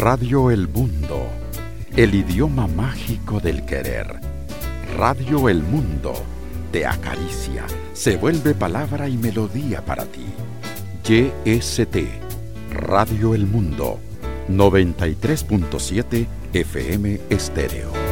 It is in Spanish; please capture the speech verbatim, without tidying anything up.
Radio El Mundo, el idioma mágico del querer. Radio El Mundo te acaricia, se vuelve palabra y melodía para ti. Y S T, Radio El Mundo, noventa y tres punto siete F M Estéreo.